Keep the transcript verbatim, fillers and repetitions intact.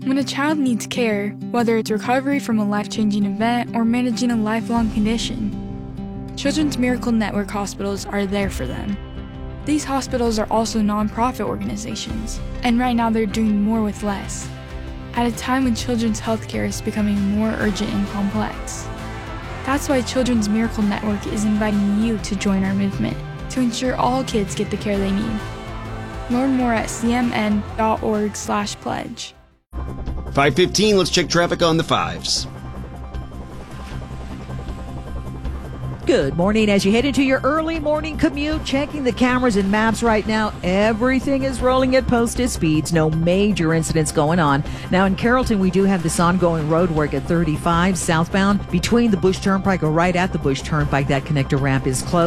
When a child needs care, whether it's recovery from a life-changing event or managing a lifelong condition, Children's Miracle Network hospitals are there for them. These hospitals are also nonprofit organizations, and right now they're doing more with less, at a time when children's healthcare is becoming more urgent and complex. That's why Children's Miracle Network is inviting you to join our movement to ensure all kids get the care they need. Learn more at c m n dot org slash pledge. five fifteen, let's check traffic on the fives. Good morning. As you head into your early morning commute, checking the cameras and maps right now, everything is rolling at posted speeds. No major incidents going on. Now in Carrollton, we do have this ongoing road work at thirty-five southbound between the Bush Turnpike or right at the Bush Turnpike. That connector ramp is closed.